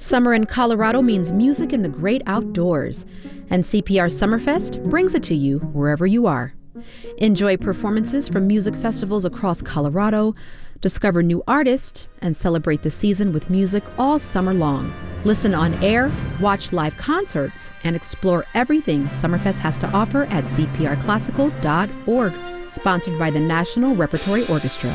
Summer in Colorado means music in the great outdoors, and CPR Summerfest brings it to you wherever you are. Enjoy performances from music festivals across Colorado, discover new artists, and celebrate the season with music all summer long. Listen on air, watch live concerts, and explore everything Summerfest has to offer at cprclassical.org. Sponsored by the National Repertory Orchestra.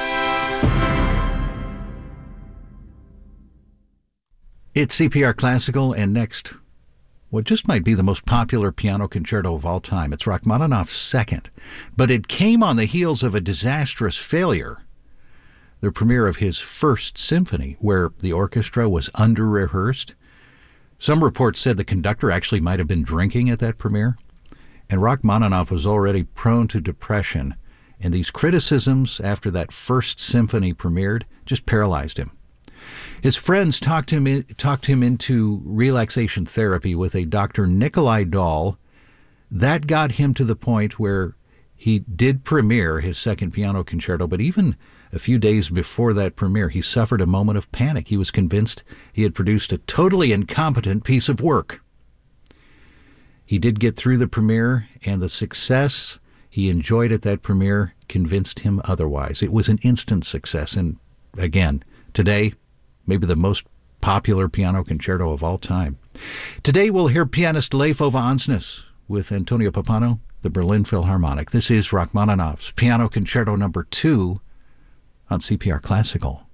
It's CPR Classical, and next, what just might be the most popular piano concerto of all time. It's Rachmaninoff's second, but it came on the heels of a disastrous failure. The premiere of his first symphony, where the orchestra was under-rehearsed. Some reports said the conductor actually might have been drinking at that premiere. And Rachmaninoff was already prone to depression, and these criticisms after that first symphony premiered just paralyzed him. His friends talked him into relaxation therapy with a Dr. Nikolai Dahl. That got him to the point where he did premiere his second piano concerto, but even a few days before that premiere, he suffered a moment of panic. He was convinced he had produced a totally incompetent piece of work. He did get through the premiere, and the success he enjoyed at that premiere convinced him otherwise. It was an instant success, and again, today, maybe the most popular piano concerto of all time. Today, we'll hear pianist Leif Ove Andsnes with Antonio Pappano, the Berlin Philharmonic. This is Rachmaninoff's Piano Concerto No. 2 on CPR Classical.